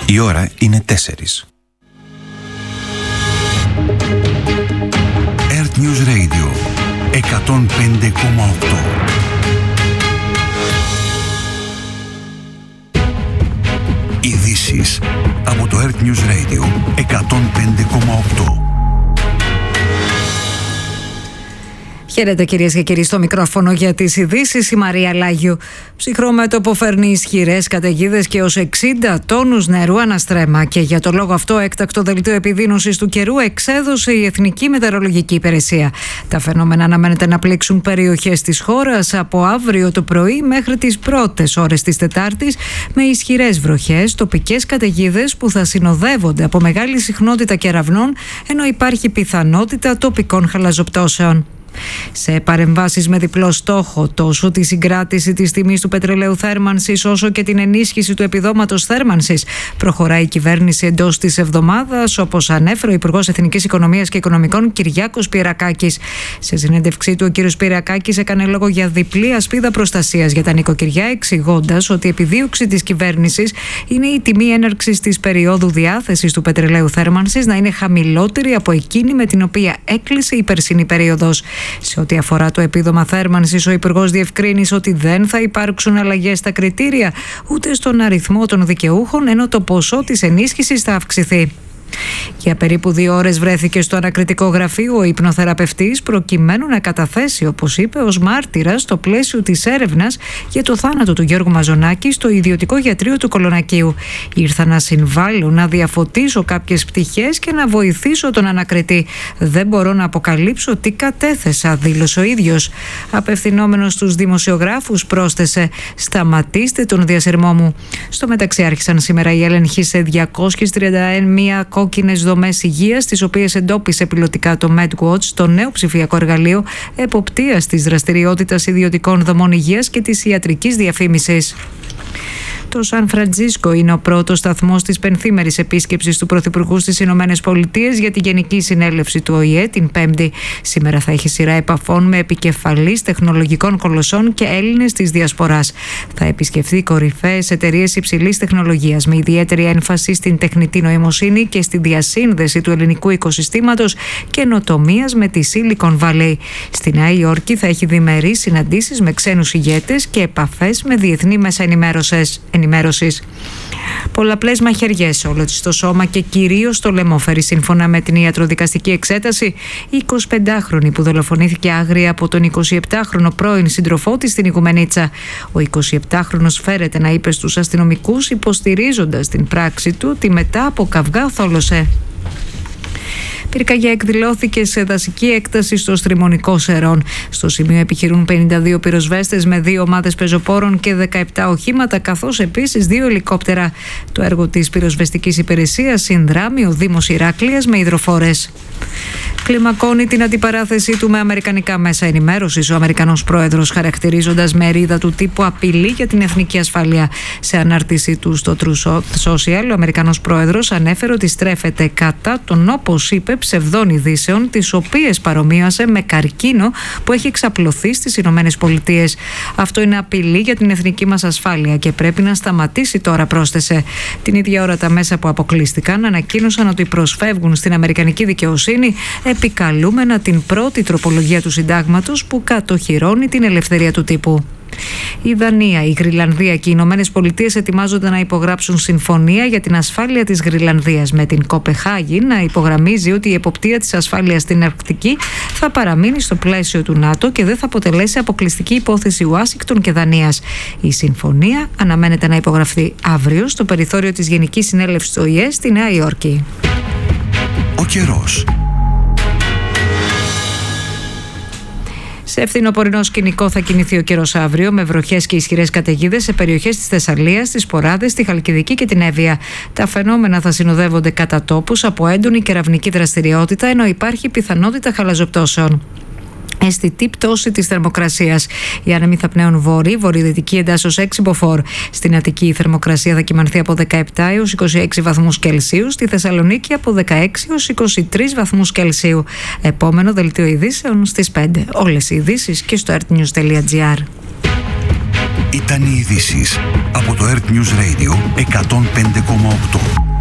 Η ώρα είναι 4. Earth News Radio 105,8. Ειδήσεις από το Earth News Radio 105,8. Χαίρετε κυρίες και κύριοι, στο μικρόφωνο για τις ειδήσεις η Μαρία Λάγιου. Ψυχρό μέτωπο φέρνει ισχυρές καταιγίδες και ως 60 τόνους νερού αναστρέμα και για το λόγο αυτό έκτακτο δελτίο επιδείνωσης του καιρού εξέδωσε η Εθνική Μετεωρολογική Υπηρεσία. Τα φαινόμενα αναμένεται να πλήξουν περιοχές της χώρας από αύριο το πρωί μέχρι τις πρώτες ώρες της Τετάρτης με ισχυρές βροχές, τοπικές καταιγίδες που θα συνοδεύονται από μεγάλη συχνότητα κεραυνών, ενώ υπάρχει πιθανότητα τοπικών χαλαζοπτώσεων. Σε παρεμβάσεις με διπλό στόχο τόσο τη συγκράτηση της τιμής του πετρελαίου θέρμανσης όσο και την ενίσχυση του επιδόματος θέρμανσης προχωράει η κυβέρνηση εντός της εβδομάδας, όπως ανέφερε ο Υπουργός Εθνικής Οικονομίας και Οικονομικών Κυριάκος Πυρακάκης. Σε συνέντευξή του ο κ. Πυρακάκης έκανε λόγο για διπλή ασπίδα προστασίας για τα νοικοκυριά, εξηγώντας ότι η επιδίωξη της κυβέρνησης είναι η τιμή έναρξης της περίοδου διάθεσης του πετρελαίου θέρμανσης να είναι χαμηλότερη από εκείνη με την οποία έκλεισε η περσινή περίοδος. Σε ό,τι αφορά το επίδομα θέρμανσης, ο Υπουργός διευκρίνησε ότι δεν θα υπάρξουν αλλαγές στα κριτήρια ούτε στον αριθμό των δικαιούχων, ενώ το ποσό της ενίσχυσης θα αυξηθεί. Για περίπου 2 ώρες βρέθηκε στο ανακριτικό γραφείο ο υπνοθεραπευτής προκειμένου να καταθέσει, όπως είπε, ως μάρτυρας στο πλαίσιο της έρευνας για το θάνατο του Γιώργου Μαζονάκη στο ιδιωτικό γιατρείο του Κολονακείου. Ήρθα να συμβάλλω, να διαφωτίσω κάποιες πτυχές και να βοηθήσω τον ανακριτή. Δεν μπορώ να αποκαλύψω τι κατέθεσα, δήλωσε ο ίδιος. Απευθυνόμενος στους δημοσιογράφους πρόσθεσε: «Σταματήστε τον διασυρμό μου». Στο μεταξύ άρχισαν σήμερα οι έλεγχοι σε 231 κόκκινες δομές υγείας, τις οποίες εντόπισε πιλωτικά το MedWatch, το νέο ψηφιακό εργαλείο εποπτείας της δραστηριότητας ιδιωτικών δομών υγείας και της ιατρικής διαφήμισης. Το Σαν Φραντζίσκο είναι ο πρώτος σταθμός της πενθήμερης επίσκεψης του Πρωθυπουργού στις Ηνωμένες Πολιτείες για τη Γενική Συνέλευση του ΟΗΕ την Πέμπτη. Σήμερα θα έχει σειρά επαφών με επικεφαλείς τεχνολογικών κολοσσών και Έλληνες της Διασποράς. Θα επισκεφθεί κορυφαίες εταιρείες υψηλής τεχνολογίας με ιδιαίτερη έμφαση στην τεχνητή νοημοσύνη και στη διασύνδεση του ελληνικού οικοσυστήματος καινοτομίας με τη Silicon Valley. Στη Νέα Υόρκη θα έχει διμερείς συναντήσεις με ξένους ηγέτες και επαφές με διεθνή μέσα ενημέρωσης. Πολλαπλές μαχαιριές σε όλο το σώμα και κυρίως στο λαιμό φέρει σύμφωνα με την ιατροδικαστική εξέταση η 25χρονη που δολοφονήθηκε άγρια από τον 27χρονο πρώην σύντροφό της στην Οικουμενίτσα. Ο 27χρονος φέρεται να είπε στους αστυνομικούς, υποστηρίζοντας την πράξη του, ότι μετά από καυγά θόλωσε. Πυρκαγιά εκδηλώθηκε σε δασική έκταση στο Στριμονικό Σερών. Στο σημείο επιχειρούν 52 πυροσβέστες με 2 ομάδες πεζοπόρων και 17 οχήματα, καθώς επίσης 2 ελικόπτερα. Το έργο της πυροσβεστικής υπηρεσίας συνδράμει ο Δήμος Ηράκλειας με υδροφόρες. Κλιμακώνει την αντιπαράθεσή του με αμερικανικά μέσα ενημέρωσης ο Αμερικανός πρόεδρος, χαρακτηρίζοντας μερίδα του τύπου απειλή για την εθνική ασφάλεια. Σε ανάρτησή του στο True Social, ο Αμερικανός πρόεδρος ανέφερε ότι στρέφεται κατά των, όπως είπε, ψευδών ειδήσεων, τις οποίες παρομοίωσε με καρκίνο που έχει εξαπλωθεί στις Ηνωμένες Πολιτείες. Αυτό είναι απειλή για την εθνική μας ασφάλεια και πρέπει να σταματήσει τώρα, πρόσθεσε. Την ίδια ώρα τα μέσα που αποκλείστηκαν ανακοίνωσαν ότι προσφεύγουν στην αμερικανική δικαιοσύνη επικαλούμενα την πρώτη τροπολογία του συντάγματος που κατοχυρώνει την ελευθερία του τύπου. Η Δανία, η Γρυλανδία και οι Ηνωμένες Πολιτείες ετοιμάζονται να υπογράψουν συμφωνία για την ασφάλεια της Γρυλανδίας, με την Κοπεχάγη να υπογραμμίζει ότι η εποπτεία της ασφάλειας στην Αρκτική θα παραμείνει στο πλαίσιο του ΝΑΤΟ και δεν θα αποτελέσει αποκλειστική υπόθεση Ουάσιγκτον και Δανίας. Η συμφωνία αναμένεται να υπογραφεί αύριο στο περιθώριο της Γενικής Συνέλευσης του ΟΗΕ στη Νέα Υόρκη. Ο καιρός. Σε φθινοπορεινό σκηνικό θα κινηθεί ο καιρός αύριο, με βροχές και ισχυρές καταιγίδες σε περιοχές της Θεσσαλίας, της Ποράδες, τη Χαλκιδική και την Εύβοια. Τα φαινόμενα θα συνοδεύονται κατά τόπους από έντονη κεραυνική δραστηριότητα, ενώ υπάρχει πιθανότητα χαλαζοπτώσεων. Αισθητή πτώση της θερμοκρασίας. Οι άνεμοι θα πνέουν βορειοδυτική εντάσσεως 6 μποφόρ. Στην Αττική η θερμοκρασία θα κυμανθεί από 17 έως 26 βαθμούς Κελσίου. Στη Θεσσαλονίκη από 16 έως 23 βαθμούς Κελσίου. Επόμενο δελτίο ειδήσεων στις 5. Όλες οι ειδήσεις και στο artnews.gr. Ήταν οι ειδήσεις από το Earth News Radio 105,8.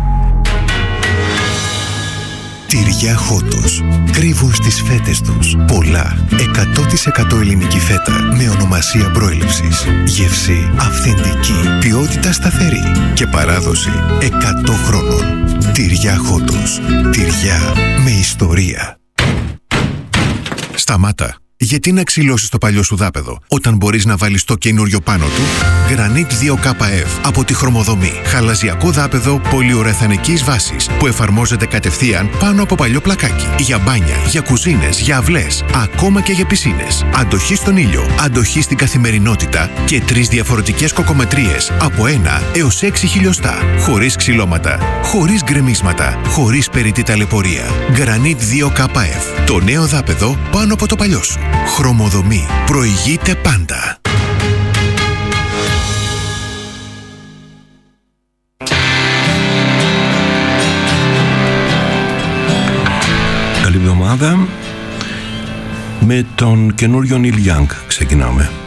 Τυριά Χότος. Κρύβουν στις φέτες τους πολλά 100% ελληνική φέτα με ονομασία προέλευσης. Γεύση αυθεντική, ποιότητα σταθερή και παράδοση 100 χρόνων. Τυριά Χότος. Τυριά με ιστορία. Σταμάτα. Γιατί να ξυλώσεις το παλιό σου δάπεδο όταν μπορείς να βάλεις το καινούριο πάνω του? Granit 2KF από τη Χρωμοδομή. Χαλαζιακό δάπεδο πολυουρεθανικής βάσης που εφαρμόζεται κατευθείαν πάνω από παλιό πλακάκι. Για μπάνια, για κουζίνες, για αυλές, ακόμα και για πισίνες. Αντοχή στον ήλιο, αντοχή στην καθημερινότητα και 3 διαφορετικές κοκομετρίες από 1 έως 6 χιλιοστά. Χωρίς ξυλώματα, χωρίς γκρεμίσματα, χωρίς περιττή ταλαιπωρία. Granit 2KF. Το νέο δάπεδο πάνω από το παλιό σου. Χρωμοδομή. Προηγείται πάντα. Καλή εβδομάδα. Με τον καινούριο Neil Young ξεκινάμε.